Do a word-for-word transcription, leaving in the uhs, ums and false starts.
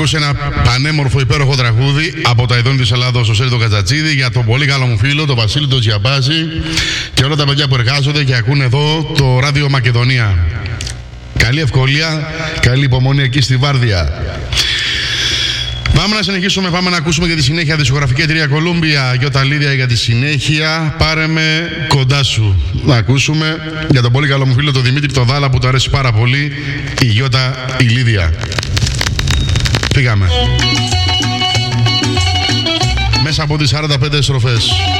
ακούσει ένα πανέμορφο υπέροχο τραγούδι από τα ειδών της Ελλάδος, ο Σέρι τον Κατζατζίδη, για τον πολύ καλό μου φίλο, τον Βασίλη τον Τζιαμπάζη και όλα τα παιδιά που εργάζονται και ακούν εδώ το Ράδιο Μακεδονία. Καλή ευκολία, καλή υπομονή εκεί στη Βάρδια. Πάμε να συνεχίσουμε, πάμε να ακούσουμε για τη συνέχεια δισκογραφική εταιρεία Κολούμπια. Γιώτα Λίδια για τη συνέχεια. Πάρε με κοντά σου. Να ακούσουμε για τον πολύ καλό μου φίλο τον Δημήτρη τον Δάλα που του αρέσει πάρα πολύ η Γιώτα η Λίδια. Πήγαμε. Μέσα από τις σαράντα πέντε στροφές.